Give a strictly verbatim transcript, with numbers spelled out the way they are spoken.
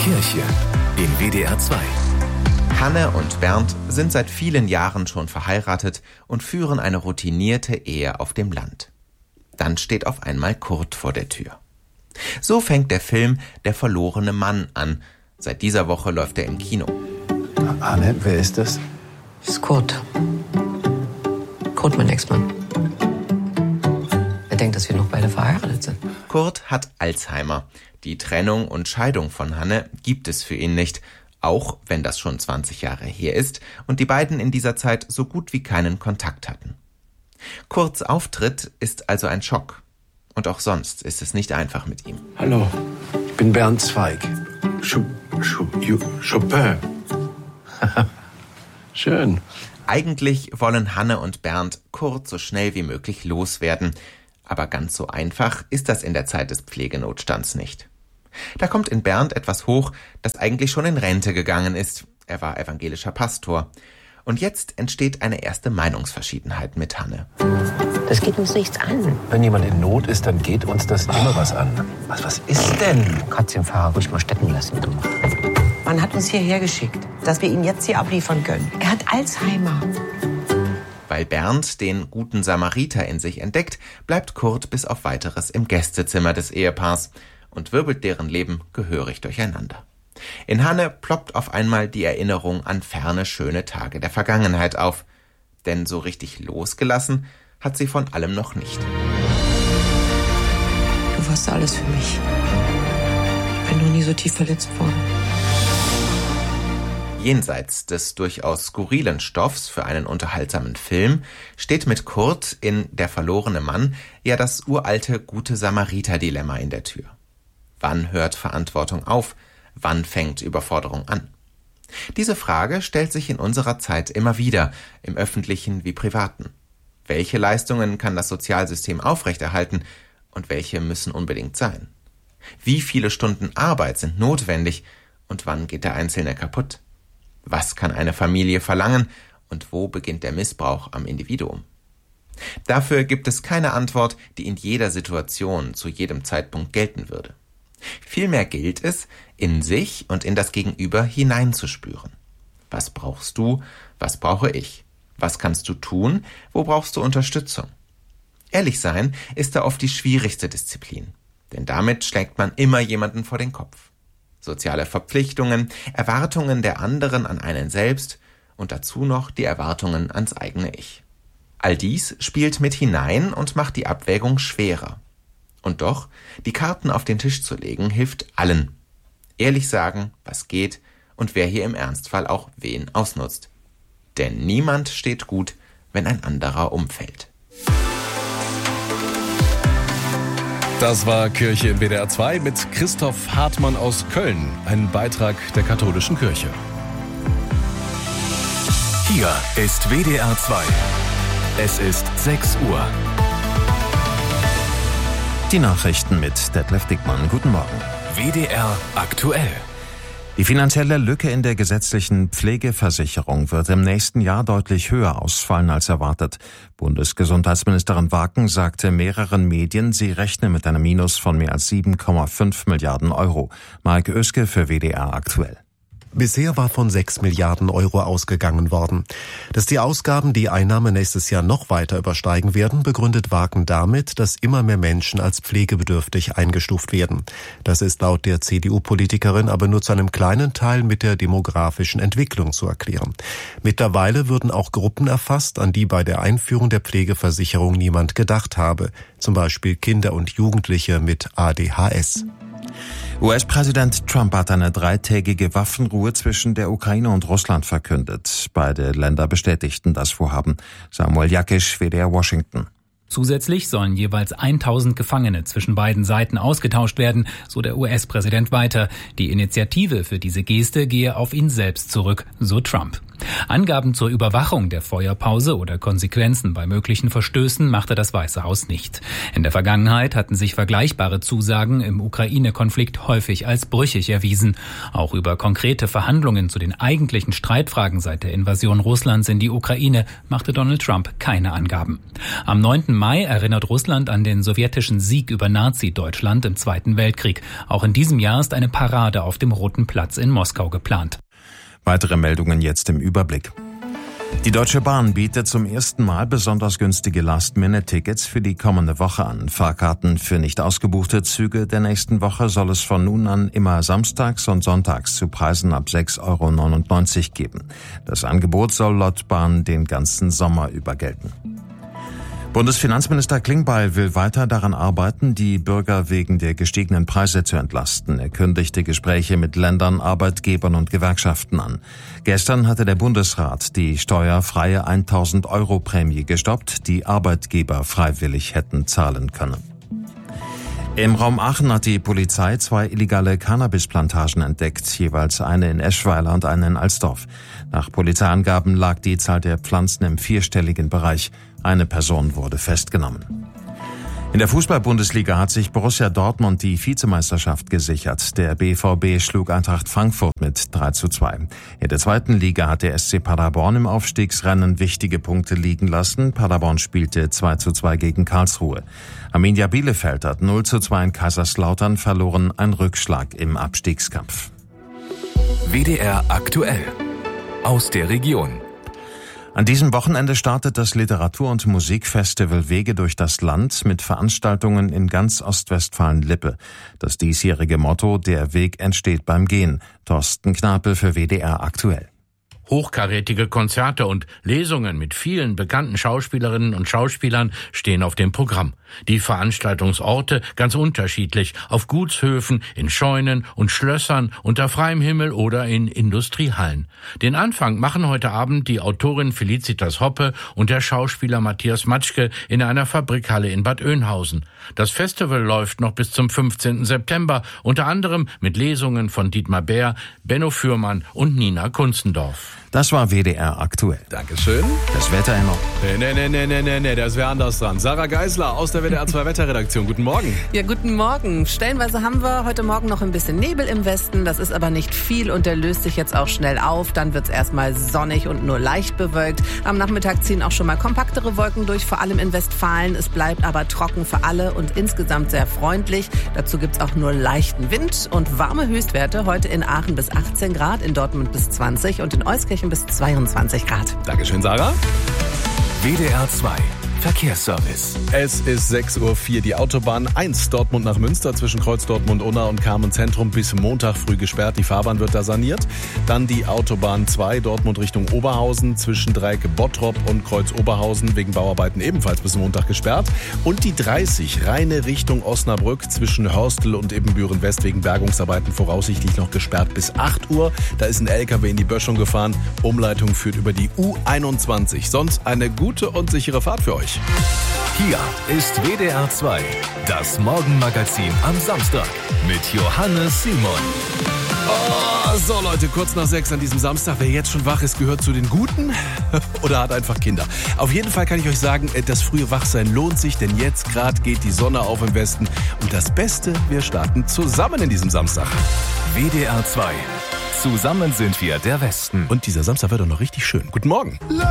Kirche in W D R zwei. Hanne und Bernd sind seit vielen Jahren schon verheiratet und führen eine routinierte Ehe auf dem Land. Dann steht auf einmal Kurt vor der Tür. So fängt der Film Der verlorene Mann an. Seit dieser Woche läuft er im Kino. Hanne, wer ist das? Das ist Kurt. Kurt, mein Ex-Mann. Er denkt, dass wir noch beide verheiratet sind. Kurt hat Alzheimer. Die Trennung und Scheidung von Hanne gibt es für ihn nicht, auch wenn das schon zwanzig Jahre her ist und die beiden in dieser Zeit so gut wie keinen Kontakt hatten. Kurts Auftritt ist also ein Schock. Und auch sonst ist es nicht einfach mit ihm. Hallo, ich bin Bernd Zweig. Chop, Chop, Chopin. Schön. Eigentlich wollen Hanne und Bernd Kurt so schnell wie möglich loswerden. Aber ganz so einfach ist das in der Zeit des Pflegenotstands nicht. Da kommt in Bernd etwas hoch, das eigentlich schon in Rente gegangen ist. Er war evangelischer Pastor. Und jetzt entsteht eine erste Meinungsverschiedenheit mit Hanne. Das geht uns nichts an. Wenn jemand in Not ist, dann geht uns das immer was an. Was, was ist denn? Du kannst den Fahrer ruhig mal stecken lassen, du. Man hat uns hierher geschickt, dass wir ihn jetzt hier abliefern können. Er hat Alzheimer. Weil Bernd den guten Samariter in sich entdeckt, bleibt Kurt bis auf Weiteres im Gästezimmer des Ehepaars und wirbelt deren Leben gehörig durcheinander. In Hanne ploppt auf einmal die Erinnerung an ferne, schöne Tage der Vergangenheit auf. Denn so richtig losgelassen hat sie von allem noch nicht. Du warst alles für mich. Ich bin noch nie so tief verletzt worden. Jenseits des durchaus skurrilen Stoffs für einen unterhaltsamen Film steht mit Kurt in Der verlorene Mann ja das uralte Gute-Samariter-Dilemma in der Tür. Wann hört Verantwortung auf? Wann fängt Überforderung an? Diese Frage stellt sich in unserer Zeit immer wieder, im öffentlichen wie privaten. Welche Leistungen kann das Sozialsystem aufrechterhalten und welche müssen unbedingt sein? Wie viele Stunden Arbeit sind notwendig und wann geht der Einzelne kaputt? Was kann eine Familie verlangen und wo beginnt der Missbrauch am Individuum? Dafür gibt es keine Antwort, die in jeder Situation zu jedem Zeitpunkt gelten würde. Vielmehr gilt es, in sich und in das Gegenüber hineinzuspüren. Was brauchst du? Was brauche ich? Was kannst du tun? Wo brauchst du Unterstützung? Ehrlich sein ist da oft die schwierigste Disziplin, denn damit schlägt man immer jemanden vor den Kopf. Soziale Verpflichtungen, Erwartungen der anderen an einen selbst und dazu noch die Erwartungen ans eigene Ich. All dies spielt mit hinein und macht die Abwägung schwerer. Und doch, die Karten auf den Tisch zu legen, hilft allen. Ehrlich sagen, was geht und wer hier im Ernstfall auch wen ausnutzt. Denn niemand steht gut, wenn ein anderer umfällt. Das war Kirche in W D R zwei mit Christoph Hartmann aus Köln, ein Beitrag der katholischen Kirche. Hier ist W D R zwei. Es ist sechs Uhr. Die Nachrichten mit Detlef Dickmann. Guten Morgen. W D R aktuell. Die finanzielle Lücke in der gesetzlichen Pflegeversicherung wird im nächsten Jahr deutlich höher ausfallen als erwartet. Bundesgesundheitsministerin Waken sagte mehreren Medien, sie rechne mit einem Minus von mehr als sieben Komma fünf Milliarden Euro. Mark Oeske für W D R aktuell. Bisher war von sechs Milliarden Euro ausgegangen worden. Dass die Ausgaben die Einnahmen nächstes Jahr noch weiter übersteigen werden, begründet Waken damit, dass immer mehr Menschen als pflegebedürftig eingestuft werden. Das ist laut der C D U-Politikerin aber nur zu einem kleinen Teil mit der demografischen Entwicklung zu erklären. Mittlerweile würden auch Gruppen erfasst, an die bei der Einführung der Pflegeversicherung niemand gedacht habe. Zum Beispiel Kinder und Jugendliche mit A D H S. U S-Präsident Trump hat eine dreitägige Waffenruhe zwischen der Ukraine und Russland verkündet. Beide Länder bestätigten das Vorhaben. Samuel Jakisch, W D R Washington. Zusätzlich sollen jeweils tausend Gefangene zwischen beiden Seiten ausgetauscht werden, so der U S-Präsident weiter. Die Initiative für diese Geste gehe auf ihn selbst zurück, so Trump. Angaben zur Überwachung der Feuerpause oder Konsequenzen bei möglichen Verstößen machte das Weiße Haus nicht. In der Vergangenheit hatten sich vergleichbare Zusagen im Ukraine-Konflikt häufig als brüchig erwiesen. Auch über konkrete Verhandlungen zu den eigentlichen Streitfragen seit der Invasion Russlands in die Ukraine machte Donald Trump keine Angaben. Am neunten Mai erinnert Russland an den sowjetischen Sieg über Nazi-Deutschland im Zweiten Weltkrieg. Auch in diesem Jahr ist eine Parade auf dem Roten Platz in Moskau geplant. Weitere Meldungen jetzt im Überblick. Die Deutsche Bahn bietet zum ersten Mal besonders günstige Last-Minute-Tickets für die kommende Woche an. Fahrkarten für nicht ausgebuchte Züge der nächsten Woche soll es von nun an immer samstags und sonntags zu Preisen ab sechs Euro neunundneunzig geben. Das Angebot soll laut Bahn den ganzen Sommer über gelten. Bundesfinanzminister Klingbeil will weiter daran arbeiten, die Bürger wegen der gestiegenen Preise zu entlasten. Er kündigte Gespräche mit Ländern, Arbeitgebern und Gewerkschaften an. Gestern hatte der Bundesrat die steuerfreie tausend Euro Prämie gestoppt, die Arbeitgeber freiwillig hätten zahlen können. Im Raum Aachen hat die Polizei zwei illegale Cannabisplantagen entdeckt, jeweils eine in Eschweiler und eine in Alsdorf. Nach Polizeiangaben lag die Zahl der Pflanzen im vierstelligen Bereich. Eine Person wurde festgenommen. In der Fußball-Bundesliga hat sich Borussia Dortmund die Vizemeisterschaft gesichert. Der B V B schlug Eintracht Frankfurt mit drei zu zwei. In der zweiten Liga hat der S C Paderborn im Aufstiegsrennen wichtige Punkte liegen lassen. Paderborn spielte zwei zu zwei gegen Karlsruhe. Arminia Bielefeld hat null zu zwei in Kaiserslautern verloren, ein Rückschlag im Abstiegskampf. W D R aktuell aus der Region. An diesem Wochenende startet das Literatur- und Musikfestival Wege durch das Land mit Veranstaltungen in ganz Ostwestfalen-Lippe. Das diesjährige Motto: Der Weg entsteht beim Gehen. Thorsten Knapel für W D R aktuell. Hochkarätige Konzerte und Lesungen mit vielen bekannten Schauspielerinnen und Schauspielern stehen auf dem Programm. Die Veranstaltungsorte ganz unterschiedlich, auf Gutshöfen, in Scheunen und Schlössern, unter freiem Himmel oder in Industriehallen. Den Anfang machen heute Abend die Autorin Felicitas Hoppe und der Schauspieler Matthias Matschke in einer Fabrikhalle in Bad Oeynhausen. Das Festival läuft noch bis zum fünfzehnten September, unter anderem mit Lesungen von Dietmar Bär, Benno Fürmann und Nina Kunzendorf. Das war W D R aktuell. Dankeschön. Das Wetter noch. Nee, nee, nee, nee, nee, nee, das wäre anders dran. Sarah Geisler aus der W D R zwei Wetterredaktion. Guten Morgen. Ja, guten Morgen. Stellenweise haben wir heute Morgen noch ein bisschen Nebel im Westen. Das ist aber nicht viel und der löst sich jetzt auch schnell auf. Dann wird es erstmal sonnig und nur leicht bewölkt. Am Nachmittag ziehen auch schon mal kompaktere Wolken durch, vor allem in Westfalen. Es bleibt aber trocken für alle und insgesamt sehr freundlich. Dazu gibt es auch nur leichten Wind und warme Höchstwerte. Heute in Aachen bis achtzehn Grad, in Dortmund bis zwanzig und in Euskirchen bis zweiundzwanzig Grad. Dankeschön, Sarah. W D R zwei Verkehrsservice. Es ist sechs Uhr vier. Die Autobahn eins Dortmund nach Münster zwischen Kreuz Dortmund-Unna und Carmen-Zentrum bis Montag früh gesperrt. Die Fahrbahn wird da saniert. Dann die Autobahn zwei Dortmund Richtung Oberhausen zwischen Dreieck Bottrop und Kreuz Oberhausen wegen Bauarbeiten ebenfalls bis Montag gesperrt. Und die dreißig reine Richtung Osnabrück zwischen Hörstel und Ibbenbüren West wegen Bergungsarbeiten voraussichtlich noch gesperrt bis acht Uhr. Da ist ein L K W in die Böschung gefahren. Umleitung führt über die U einundzwanzig. Sonst eine gute und sichere Fahrt für euch. Hier ist W D R zwei, das Morgenmagazin am Samstag mit Johannes Simon. Oh, so Leute, kurz nach sechs an diesem Samstag. Wer jetzt schon wach ist, gehört zu den Guten oder hat einfach Kinder. Auf jeden Fall kann ich euch sagen, das frühe Wachsein lohnt sich, denn jetzt gerade geht die Sonne auf im Westen. Und das Beste, wir starten zusammen in diesem Samstag. W D R zwei. Zusammen sind wir der Westen. Und dieser Samstag wird doch noch richtig schön. Guten Morgen.